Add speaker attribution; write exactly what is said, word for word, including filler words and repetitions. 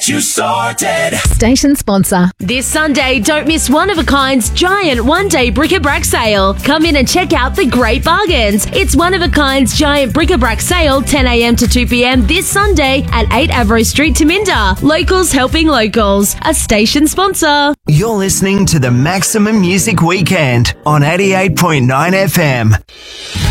Speaker 1: get you sorted.
Speaker 2: Station sponsor.
Speaker 3: This Sunday, don't miss One of a Kind's giant one-day bric-a-brac sale. Come in and check out the great bargains. It's One of a Kind's giant bric-a-brac sale, ten a.m. to two p.m. this Sunday at eight Avro Street, Taminda. Locals helping locals. A station sponsor.
Speaker 4: You're listening to the Maximum Music Weekend on eighty-eight point nine F M.